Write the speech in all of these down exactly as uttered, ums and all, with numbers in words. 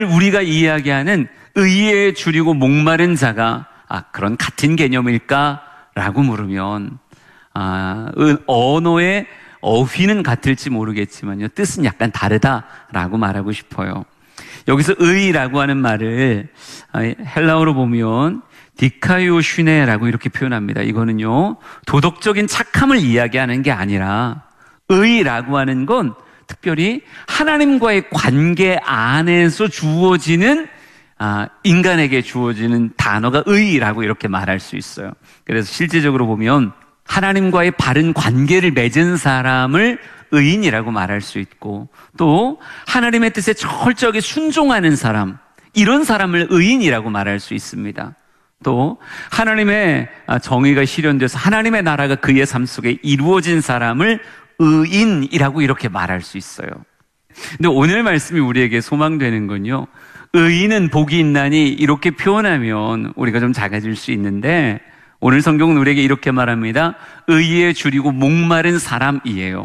우리가 이야기하는 의에 줄이고 목마른 자가 아, 그런 같은 개념일까라고 물으면 아, 언어의 어휘는 같을지 모르겠지만요, 뜻은 약간 다르다라고 말하고 싶어요. 여기서 의라고 하는 말을 헬라어로 보면 디카이오슈네라고 이렇게 표현합니다. 이거는요, 도덕적인 착함을 이야기하는 게 아니라 의라고 하는 건 특별히 하나님과의 관계 안에서 주어지는 아, 인간에게 주어지는 단어가 의라고 이렇게 말할 수 있어요. 그래서 실제적으로 보면 하나님과의 바른 관계를 맺은 사람을 의인이라고 말할 수 있고, 또 하나님의 뜻에 철저하게 순종하는 사람, 이런 사람을 의인이라고 말할 수 있습니다. 또 하나님의 정의가 실현돼서 하나님의 나라가 그의 삶 속에 이루어진 사람을 의인이라고 이렇게 말할 수 있어요. 근데 오늘 말씀이 우리에게 소망되는 건요, 의인은 복이 있나니 이렇게 표현하면 우리가 좀 작아질 수 있는데, 오늘 성경은 우리에게 이렇게 말합니다. 의에 줄이고 목마른 사람이에요.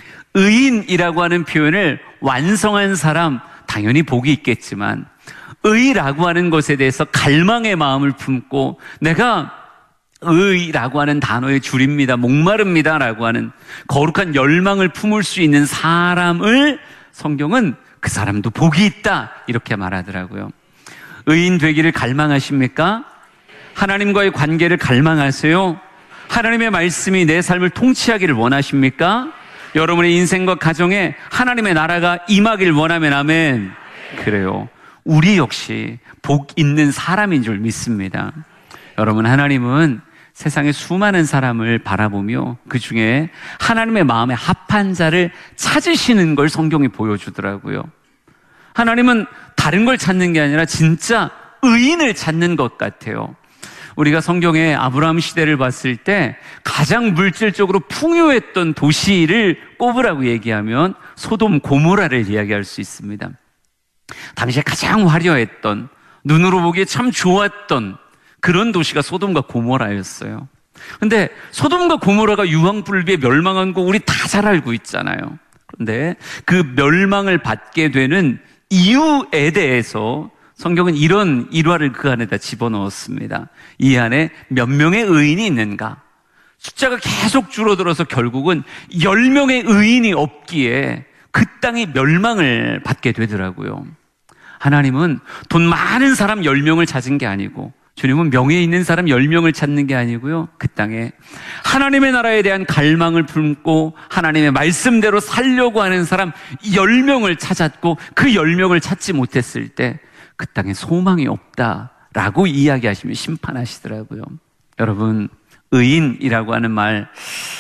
의인이라고 하는 표현을 완성한 사람, 당연히 복이 있겠지만 의라고 하는 것에 대해서 갈망의 마음을 품고 내가 의라고 하는 단어의 줄입니다, 목마릅니다 라고 하는 거룩한 열망을 품을 수 있는 사람을 성경은 그 사람도 복이 있다 이렇게 말하더라고요. 의인 되기를 갈망하십니까? 하나님과의 관계를 갈망하세요? 하나님의 말씀이 내 삶을 통치하기를 원하십니까? 여러분의 인생과 가정에 하나님의 나라가 임하길 원하면 아멘. 그래요. 우리 역시 복 있는 사람인 줄 믿습니다. 여러분, 하나님은 세상의 수많은 사람을 바라보며 그 중에 하나님의 마음에 합한 자를 찾으시는 걸 성경이 보여주더라고요. 하나님은 다른 걸 찾는 게 아니라 진짜 의인을 찾는 것 같아요. 우리가 성경의 아브라함 시대를 봤을 때 가장 물질적으로 풍요했던 도시를 꼽으라고 얘기하면 소돔 고모라를 이야기할 수 있습니다. 당시에 가장 화려했던, 눈으로 보기에 참 좋았던 그런 도시가 소돔과 고모라였어요. 근데 소돔과 고모라가 유황불비에 멸망한 거 우리 다 잘 알고 있잖아요. 그런데 그 멸망을 받게 되는 이유에 대해서 성경은 이런 일화를 그 안에다 집어넣었습니다. 이 안에 몇 명의 의인이 있는가? 숫자가 계속 줄어들어서 결국은 열 명의 의인이 없기에 그 땅이 멸망을 받게 되더라고요. 하나님은 돈 많은 사람 열 명을 찾은 게 아니고, 주님은 명예 있는 사람 열 명을 찾는 게 아니고요, 그 땅에 하나님의 나라에 대한 갈망을 품고 하나님의 말씀대로 살려고 하는 사람 열 명을 찾았고, 그 열 명을 찾지 못했을 때 그 땅에 소망이 없다라고 이야기하시며 심판하시더라고요. 여러분, 의인이라고 하는 말,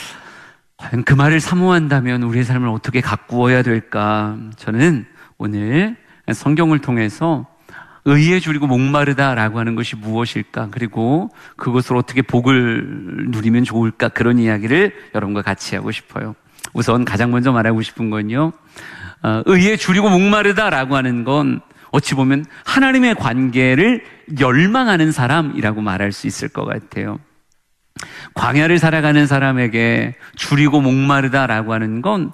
과연 그 말을 사모한다면 우리의 삶을 어떻게 가꾸어야 될까? 저는 오늘 성경을 통해서 의에 줄이고 목마르다라고 하는 것이 무엇일까? 그리고 그것을 어떻게 복을 누리면 좋을까? 그런 이야기를 여러분과 같이 하고 싶어요. 우선 가장 먼저 말하고 싶은 건요, 의에 줄이고 목마르다라고 하는 건 어찌 보면 하나님의 관계를 열망하는 사람이라고 말할 수 있을 것 같아요. 광야를 살아가는 사람에게 줄이고 목마르다라고 하는 건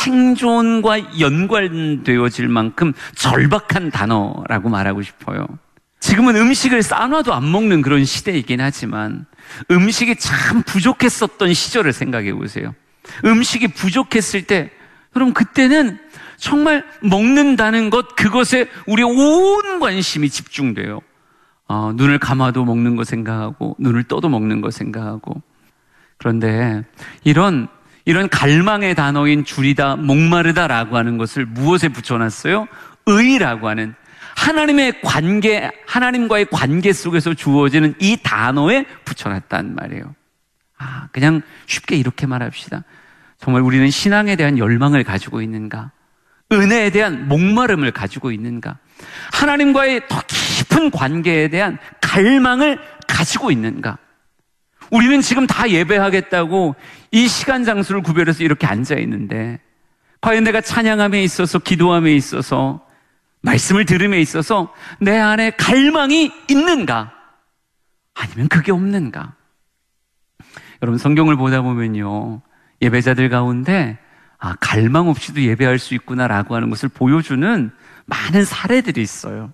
생존과 연관되어질 만큼 절박한 단어라고 말하고 싶어요. 지금은 음식을 싸놔도 안 먹는 그런 시대이긴 하지만 음식이 참 부족했었던 시절을 생각해 보세요. 음식이 부족했을 때, 여러분, 그때는 정말 먹는다는 것, 그것에 우리의 온 관심이 집중돼요. 어, 눈을 감아도 먹는 거 생각하고, 눈을 떠도 먹는 거 생각하고. 그런데 이런 이런 갈망의 단어인 줄이다, 목마르다라고 하는 것을 무엇에 붙여놨어요? 의라고 하는 하나님의 관계, 하나님과의 관계 속에서 주어지는 이 단어에 붙여놨단 말이에요. 아, 그냥 쉽게 이렇게 말합시다. 정말 우리는 신앙에 대한 열망을 가지고 있는가? 은혜에 대한 목마름을 가지고 있는가? 하나님과의 더 깊은 관계에 대한 갈망을 가지고 있는가? 우리는 지금 다 예배하겠다고 이 시간 장소를 구별해서 이렇게 앉아 있는데, 과연 내가 찬양함에 있어서, 기도함에 있어서, 말씀을 들음에 있어서 내 안에 갈망이 있는가? 아니면 그게 없는가? 여러분, 성경을 보다 보면요, 예배자들 가운데 아, 갈망 없이도 예배할 수 있구나라고 하는 것을 보여주는 많은 사례들이 있어요.